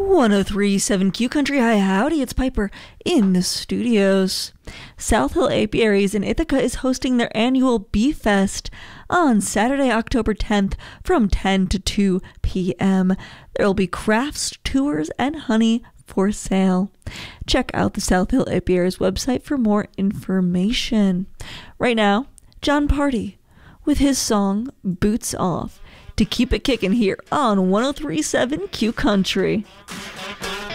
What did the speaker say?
1037 Q Country. Hi, howdy, it's Piper in the studios. South Hill Apiaries in Ithaca is hosting their annual Bee Fest on Saturday, October 10th from 10 to 2 p.m. There will be crafts, tours, and honey for sale. Check out the South Hill Apiaries website for more information. Right now, John Party with his song Boots Off to keep it kicking here on 1037 Q Country.